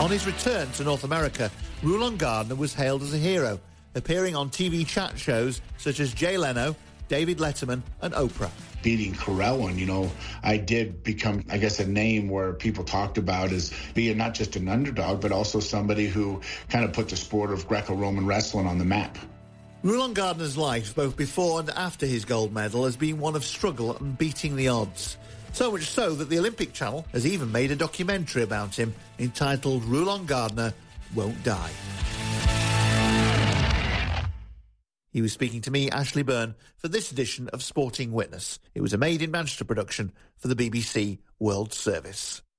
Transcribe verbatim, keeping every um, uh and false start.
On his return to North America, Rulon Gardner was hailed as a hero, appearing on T V chat shows such as Jay Leno, David Letterman and Oprah. Beating Carellin, you know, I did become, I guess, a name where people talked about as being not just an underdog, but also somebody who kind of put the sport of Greco-Roman wrestling on the map. Rulon Gardner's life, both before and after his gold medal, has been one of struggle and beating the odds. So much so that the Olympic Channel has even made a documentary about him entitled Rulon Gardner Won't Die. He was speaking to me, Ashley Byrne, for this edition of Sporting Witness. It was a Made in Manchester production for the B B C World Service.